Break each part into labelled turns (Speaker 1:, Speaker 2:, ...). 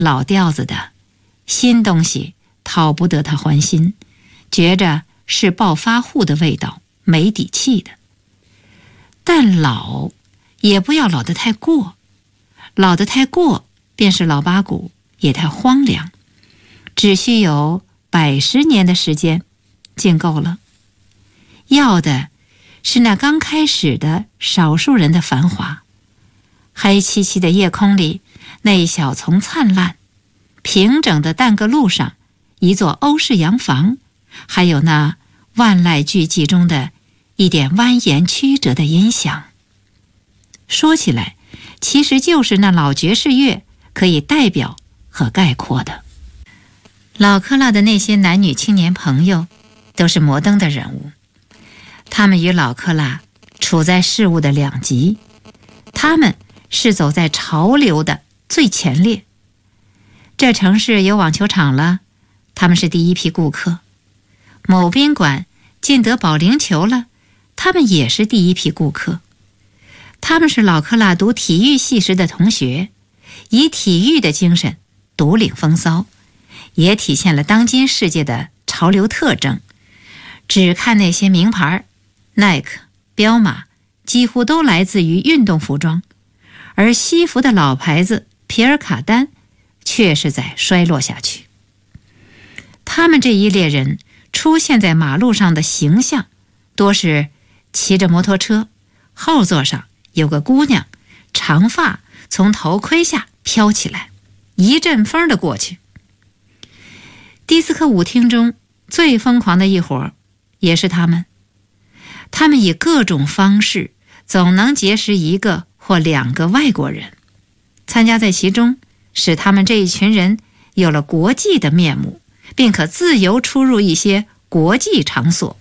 Speaker 1: 老调子的，新东西讨不得他欢心，觉着是暴发户的味道，没底气的。但老也不要老得太过，老得太过便是老八股，也太荒凉，只需有100年的时间竟够了。要的是那刚开始的少数人的繁华，黑漆漆的夜空里，那一小丛灿烂，平整的蛋阁路上一座欧式洋房，还有那万籁俱寂中的一点蜿蜒曲折的音响。说起来，其实就是那老爵士乐可以代表和概括的。老克拉的那些男女青年朋友都是摩登的人物，他们与老克拉处在事物的两极，他们是走在潮流的最前列。这城市有网球场了，他们是第一批顾客；某宾馆进得保龄球了，他们也是第一批顾客。他们是老克拉读体育系时的同学，以体育的精神独领风骚，也体现了当今世界的潮流特征。只看那些名牌，耐克、彪马几乎都来自于运动服装，而西服的老牌子皮尔卡丹却是在衰落下去。他们这一列人出现在马路上的形象，多是骑着摩托车，后座上有个姑娘，长发从头盔下飘起来，一阵风的过去。迪斯科舞厅中最疯狂的一伙也是他们，他们以各种方式总能结识1个或2个外国人，参加在其中，使他们这一群人有了国际的面目，并可自由出入一些国际场所。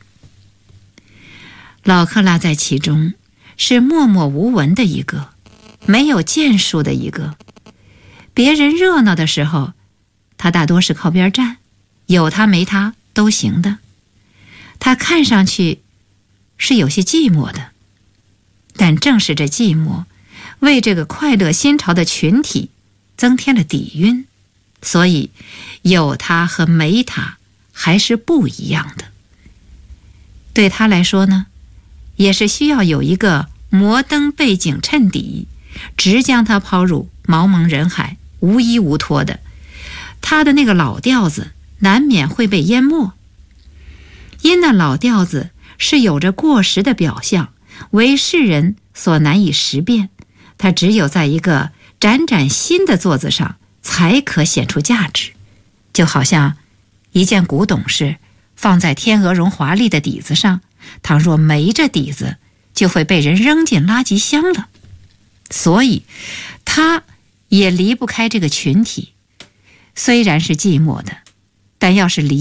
Speaker 1: 老克拉在其中是默默无闻的一个，没有建树的一个。别人热闹的时候，他大多是靠边站，有他没他都行的。他看上去是有些寂寞的，但正是这寂寞，为这个快乐新潮的群体增添了底蕴，所以有他和没他还是不一样的。对他来说呢，也是需要有一个摩登背景衬底，直将他抛入茫茫人海，无依无托的。他的那个老调子难免会被淹没，因那老调子是有着过时的表象，为世人所难以识辨，他只有在一个崭崭新的座子上才可显出价值。就好像一件古董事放在天鹅绒华丽的底子上，倘若没这底子，就会被人扔进垃圾箱了。所以他也离不开这个群体，虽然是寂寞的，但要是离